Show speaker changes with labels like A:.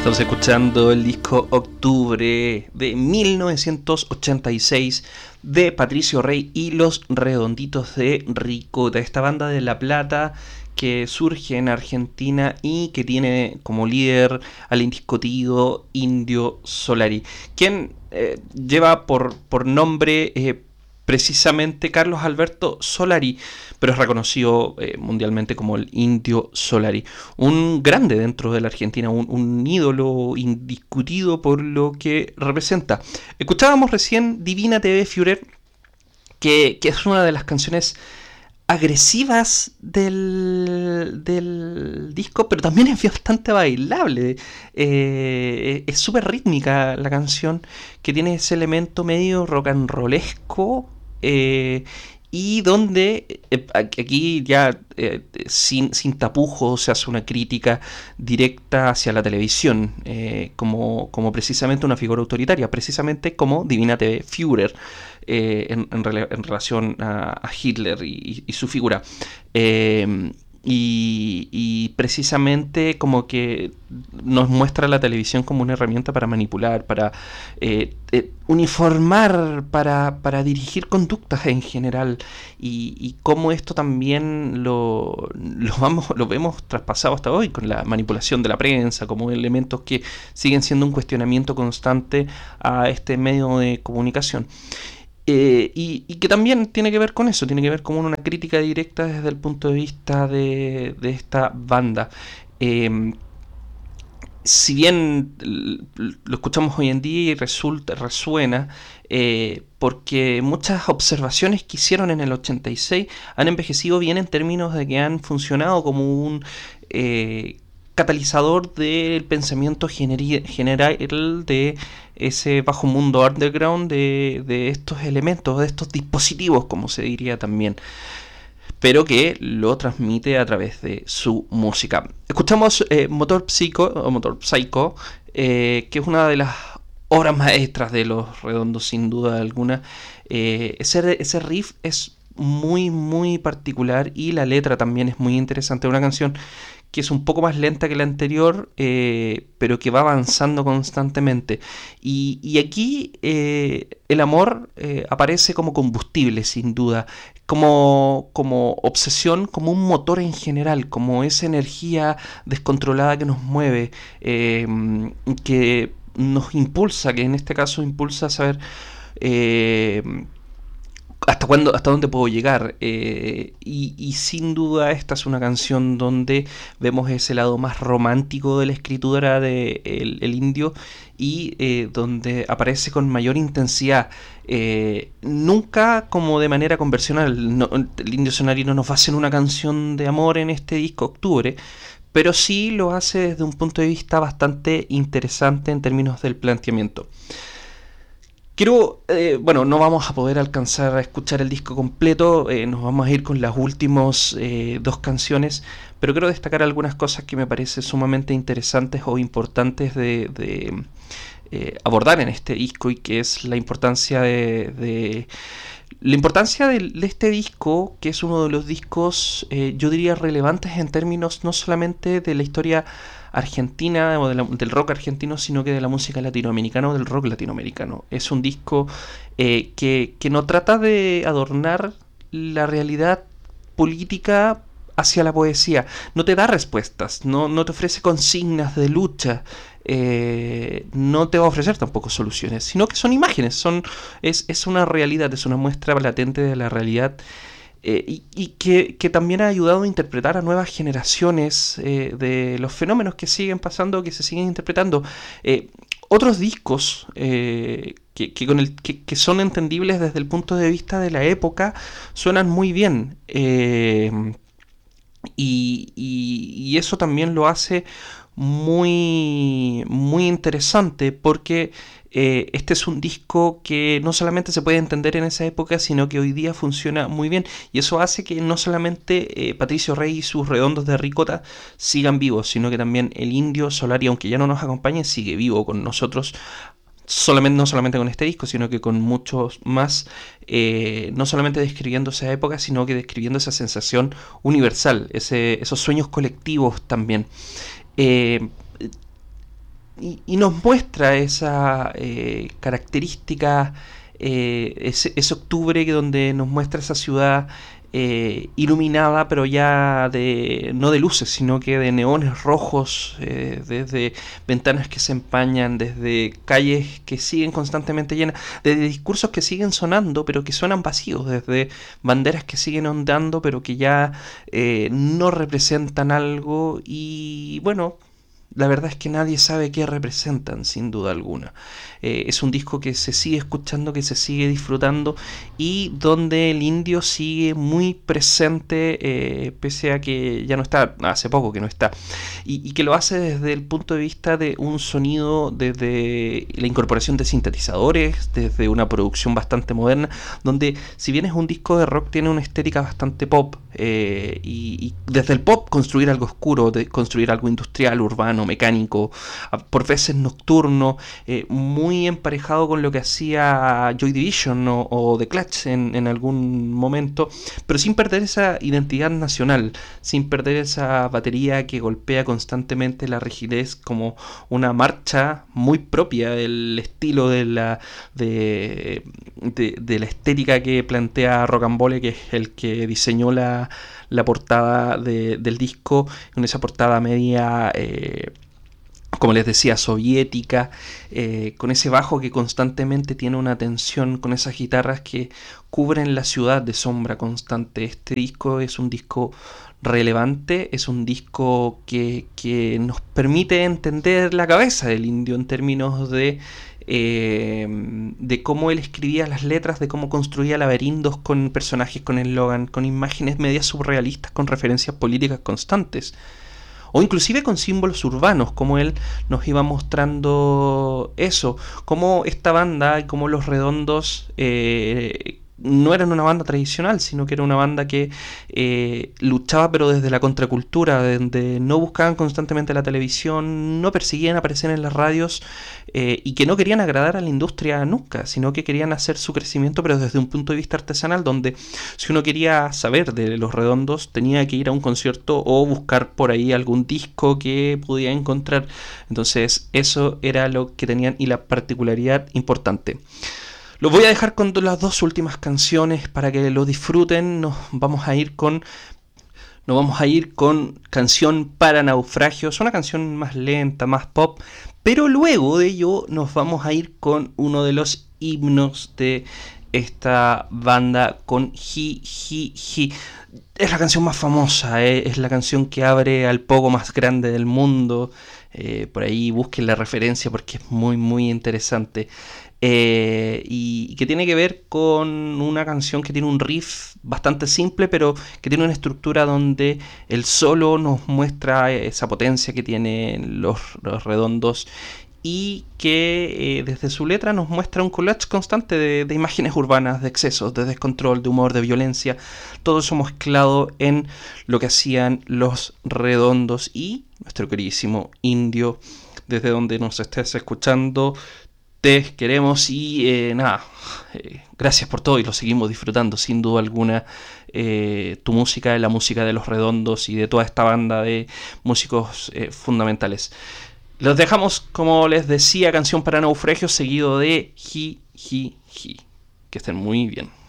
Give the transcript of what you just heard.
A: Estamos escuchando el disco Octubre de 1986 de Patricio Rey y Los Redonditos de Ricota, esta banda de La Plata que surge en Argentina y que tiene como líder al indiscutido Indio Solari, quien lleva por nombre precisamente Carlos Alberto Solari, pero es reconocido mundialmente como el Indio Solari. Un grande dentro de la Argentina, un ídolo indiscutido por lo que representa. Escuchábamos recién Divina TV Führer, que es una de las canciones agresivas del disco, pero también es bastante bailable. Es súper rítmica la canción, que tiene ese elemento medio rock and rollesco, y donde aquí ya sin tapujos se hace una crítica directa hacia la televisión, como precisamente una figura autoritaria, precisamente como Divina TV Führer, en relación a Hitler y su figura. Y precisamente como que nos muestra la televisión como una herramienta para manipular, para uniformar, para dirigir conductas en general, y cómo esto también lo vemos traspasado hasta hoy con la manipulación de la prensa, como elementos que siguen siendo un cuestionamiento constante a este medio de comunicación. Y que también tiene que ver con eso, tiene que ver con una crítica directa desde el punto de vista de esta banda. Eh, si bien lo escuchamos hoy en día y resuena, porque muchas observaciones que hicieron en el 86 han envejecido bien en términos de que han funcionado como un catalizador del pensamiento general de ese bajo mundo underground de estos elementos, de estos dispositivos, como se diría también, pero que lo transmite a través de su música. Escuchamos Motor Psycho, que es una de las obras maestras de Los Redondos, sin duda alguna. Ese riff es muy particular, y la letra también es muy interesante. Una canción que es un poco más lenta que la anterior, pero que va avanzando constantemente. Y aquí el amor aparece como combustible, sin duda, como obsesión, como un motor en general, como esa energía descontrolada que nos mueve, que nos impulsa, que en este caso impulsa a saber hasta dónde puedo llegar. Y sin duda esta es una canción donde vemos ese lado más romántico de la escritura de el Indio, y donde aparece con mayor intensidad, nunca como de manera convencional. El Indio Solari no nos va a hacer una canción de amor en este disco Octubre, pero sí lo hace desde un punto de vista bastante interesante en términos del planteamiento. No vamos a poder alcanzar a escuchar el disco completo, nos vamos a ir con las últimas dos canciones, pero quiero destacar algunas cosas que me parecen sumamente interesantes o importantes de abordar en este disco, y que es la importancia de este disco, que es uno de los discos, yo diría, relevantes en términos no solamente de la historia argentina o del rock argentino, sino que de la música latinoamericana o del rock latinoamericano. Es un disco que no trata de adornar la realidad política hacia la poesía, no te da respuestas, no te ofrece consignas de lucha, no te va a ofrecer tampoco soluciones, sino que son imágenes, es una realidad, es una muestra latente de la realidad, y que también ha ayudado a interpretar a nuevas generaciones de los fenómenos que siguen pasando, que se siguen interpretando. Otros discos que son entendibles desde el punto de vista de la época suenan muy bien. Y eso también lo hace muy interesante, porque este es un disco que no solamente se puede entender en esa época, sino que hoy día funciona muy bien, y eso hace que no solamente Patricio Rey y sus Redondos de Ricota sigan vivos, sino que también el Indio Solari, aunque ya no nos acompañe, sigue vivo con nosotros. No solamente con este disco, sino que con muchos más, no solamente describiendo esa época, sino que describiendo esa sensación universal, esos sueños colectivos también. y nos muestra esa característica, ese octubre donde nos muestra esa ciudad iluminada, pero ya no de luces, sino que de neones rojos, desde ventanas que se empañan, desde calles que siguen constantemente llenas, desde discursos que siguen sonando, pero que suenan vacíos, desde banderas que siguen ondeando, pero que ya no representan algo. Y bueno, la verdad es que nadie sabe qué representan, sin duda alguna. Es un disco que se sigue escuchando, que se sigue disfrutando, y donde el indio sigue muy presente, pese a que ya no está, hace poco que no está, y que lo hace desde el punto de vista de un sonido, desde la incorporación de sintetizadores, desde una producción bastante moderna, donde si bien es un disco de rock, tiene una estética bastante pop, y desde el pop construir algo oscuro, construir algo industrial, urbano, mecánico, por veces nocturno, muy emparejado con lo que hacía Joy Division o The Clash en algún momento, pero sin perder esa identidad nacional, sin perder esa batería que golpea constantemente, la rigidez, como una marcha muy propia del estilo de la estética que plantea Rocambole, que es el que diseñó la portada del disco, con esa portada media, como les decía, soviética, con ese bajo que constantemente tiene una tensión, con esas guitarras que cubren la ciudad de sombra constante. Este disco es un disco relevante, es un disco que nos permite entender la cabeza del indio en términos de cómo él escribía las letras, de cómo construía laberintos con personajes, con eslogan, con imágenes medias surrealistas, con referencias políticas constantes, o inclusive con símbolos urbanos, como él nos iba mostrando eso, como esta banda y como Los Redondos no eran una banda tradicional, sino que era una banda que luchaba pero desde la contracultura, donde no buscaban constantemente la televisión, no perseguían aparecer en las radios, y que no querían agradar a la industria nunca, sino que querían hacer su crecimiento pero desde un punto de vista artesanal, donde si uno quería saber de Los Redondos tenía que ir a un concierto o buscar por ahí algún disco que podía encontrar. Entonces eso era lo que tenían, y la particularidad importante. Los voy a dejar con las dos últimas canciones para que lo disfruten. Nos vamos a ir con Canción para Naufragios, una canción más lenta, más pop, pero luego de ello nos vamos a ir con uno de los himnos de esta banda, con Ji Ji Ji. Es la canción más famosa, es la canción que abre al pogo más grande del mundo. Por ahí busquen la referencia porque es muy muy interesante. Y que tiene que ver con una canción que tiene un riff bastante simple, pero que tiene una estructura donde el solo nos muestra esa potencia que tienen los Redondos, y que desde su letra nos muestra un collage constante de imágenes urbanas, de excesos, de descontrol, de humor, de violencia, todo eso mezclado en lo que hacían Los Redondos y nuestro queridísimo indio. Desde donde nos estés escuchando, te queremos, y gracias por todo, y lo seguimos disfrutando sin duda alguna. Tu música, la música de Los Redondos y de toda esta banda de músicos fundamentales. Los dejamos, como les decía, Canción para Naufragios, seguido de Ji Ji Ji. Que estén muy bien.